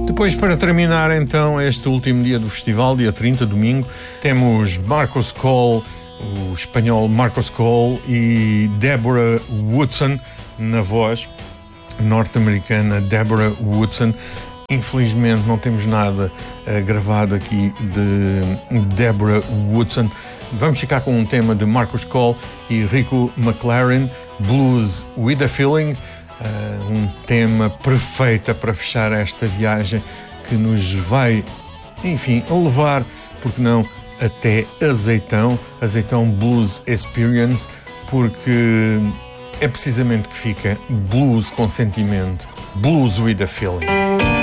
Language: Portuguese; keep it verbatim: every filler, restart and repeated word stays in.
Depois, para terminar então este último dia do festival, dia trinta, domingo, temos Marcos Cole, o espanhol Marcos Cole, e Deborah Woodson na voz, norte-americana Deborah Woodson. Infelizmente não temos nada uh, gravado aqui de Deborah Woodson. Vamos ficar com um tema de Marcos Cole e Rico McLaren, Blues with a Feeling. Uh, um tema perfeito para fechar esta viagem que nos vai, enfim, levar, porque não, até Azeitão, Azeitão Blues Experience, porque é precisamente que fica blues com sentimento, Blues with a Feeling.